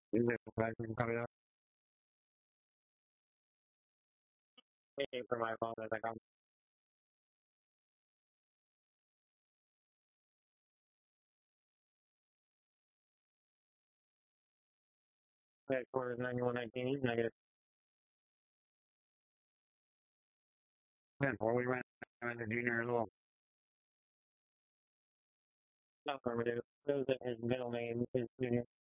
Is it back from coming up? Waiting for my phone as I come. Headquarters 9119, negative. 10-4, we ran into junior as well. Affirmative. Those that his middle name is junior.